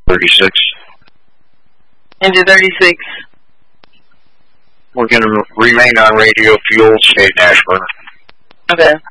36. Engine 36. We're going to remain on radio fuel, stay in Ashburn. Okay.